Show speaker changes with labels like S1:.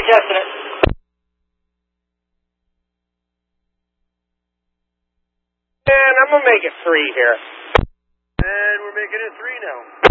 S1: testing it.
S2: And I'm going to make it 3 here. And we're making it 3 now.